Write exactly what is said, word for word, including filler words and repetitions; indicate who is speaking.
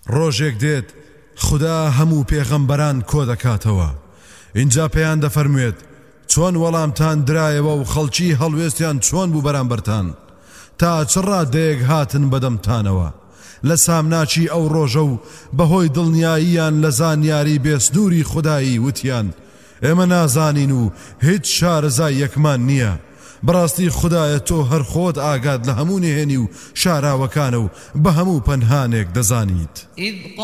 Speaker 1: ڕۆژێک دێت خدا هەموو پێغەمبەران کۆ دەکاتەوە اینجا پێیان دەفەرموێت چۆن وەڵامتان درایەوە و خەڵکی هەڵوێستیان چۆن بوو بەرامبەرتان تا چ ڕادەیەک هاتن بەدەمتانەوە لە سامناچی ئەو ڕۆژە و بەهۆی دڵنیاییان لە زانیاری بێسنووری خودایی وتیان ئێمە نازانین و هیچ شارەزای یەکمان نییە بەڕاستی خودایە تۆ هەر خۆت ئاگات لە هەموو نهێنی و شاراوەکانە و بە هەموو پەنهانێک دەزانیت.